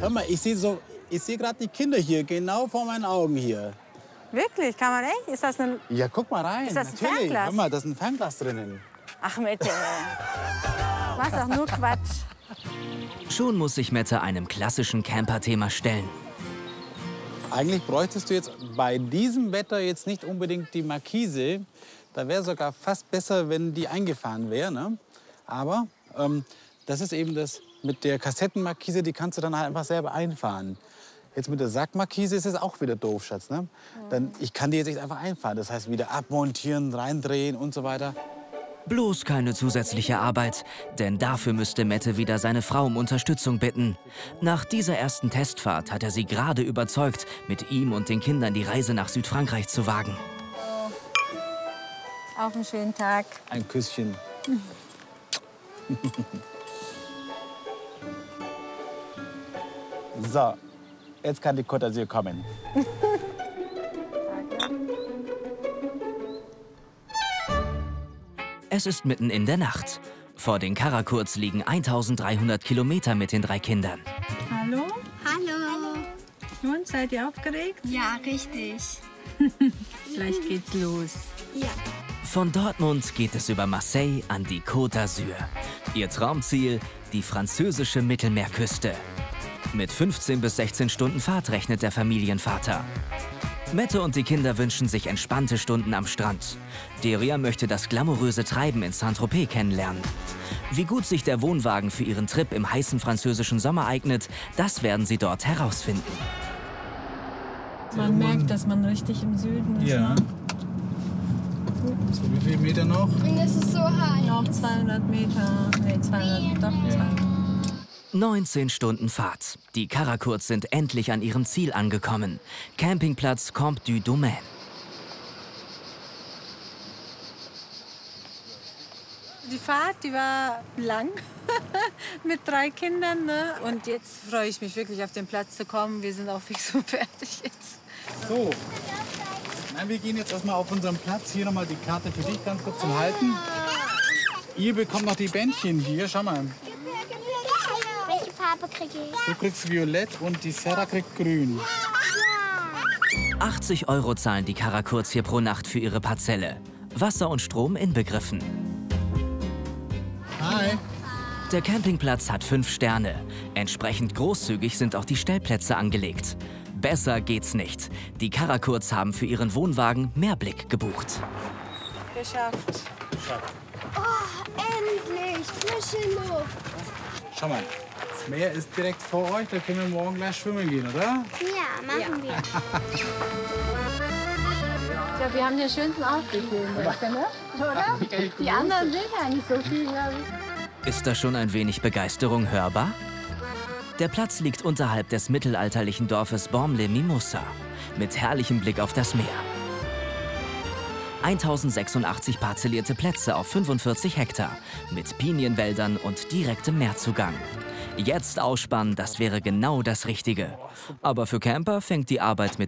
Hör mal, ich sehe gerade die Kinder hier, genau vor meinen Augen hier. Wirklich? Kann man echt? Ist das ein... Ja, guck mal rein. Ist das ein Natürlich. Fernglas? Hör mal, da ist ein Fernglas drinnen. Ach, Mette. Was auch nur Quatsch. Schon muss sich Mette einem klassischen Camper-Thema stellen. Eigentlich bräuchtest du jetzt bei diesem Wetter jetzt nicht unbedingt die Markise. Da wäre sogar fast besser, wenn die eingefahren wäre. Ne? Aber das ist eben das mit der Kassettenmarkise, die kannst du dann halt einfach selber einfahren. Jetzt mit der Sackmarkise ist es auch wieder doof, Schatz. Ne? Dann, ich kann die jetzt nicht einfach einfahren. Das heißt, wieder abmontieren, reindrehen und so weiter. Bloß keine zusätzliche Arbeit, denn dafür müsste Mette wieder seine Frau um Unterstützung bitten. Nach dieser ersten Testfahrt hat er sie gerade überzeugt, mit ihm und den Kindern die Reise nach Südfrankreich zu wagen. Auf einen schönen Tag. Ein Küsschen. So, jetzt kann die Côte d'Azur kommen. Es ist mitten in der Nacht. Vor den Karakurz liegen 1300 Kilometer mit den 3 Kindern. Hallo? Hallo. Und, seid ihr aufgeregt? Ja, richtig. Gleich geht's los. Ja. Von Dortmund geht es über Marseille an die Côte d'Azur. Ihr Traumziel, die französische Mittelmeerküste. Mit 15 bis 16 Stunden Fahrt rechnet der Familienvater. Mette und die Kinder wünschen sich entspannte Stunden am Strand. Deria möchte das glamouröse Treiben in Saint-Tropez kennenlernen. Wie gut sich der Wohnwagen für ihren Trip im heißen französischen Sommer eignet, das werden sie dort herausfinden. Man merkt, dass man richtig im Süden ist. Ja. Ne? So, wie viele Meter noch? Und es ist so heiß. Noch 200 Meter. Nee, 200, doch 200. 19 Stunden Fahrt. Die Karakurz sind endlich an ihrem Ziel angekommen. Campingplatz Camp du Domaine. Die Fahrt, die war lang mit 3 Kindern. Ne? Und jetzt freue ich mich wirklich, auf den Platz zu kommen. Wir sind auch fix und fertig jetzt. So. Nein, wir gehen jetzt erstmal auf unseren Platz. Hier nochmal die Karte für dich ganz kurz zum Halten. Ihr bekommt noch die Bändchen hier. Schau mal. Welche Farbe kriege ich? Du kriegst violett und die Sarah kriegt grün. 80 € zahlen die Karakurz hier pro Nacht für ihre Parzelle. Wasser und Strom inbegriffen. Hi. Der Campingplatz hat 5 Sterne. Entsprechend großzügig sind auch die Stellplätze angelegt. Besser geht's nicht. Die Karakurz haben für ihren Wohnwagen Meerblick gebucht. Geschafft. Oh, endlich! Frische Luft. Schau mal. Das Meer ist direkt vor euch. Da können wir morgen gleich schwimmen gehen, oder? Ja, machen wir. Ich glaube, wir haben den schönsten Ausblick hier in der ne? Oder? Die anderen sehen ja nicht so viel, glaube ich. Ist da schon ein wenig Begeisterung hörbar? Der Platz liegt unterhalb des mittelalterlichen Dorfes Bormes-les-Mimosas mit herrlichem Blick auf das Meer. 1086 parzellierte Plätze auf 45 Hektar mit Pinienwäldern und direktem Meerzugang. Jetzt ausspannen, das wäre genau das Richtige. Aber für Camper fängt die Arbeit mit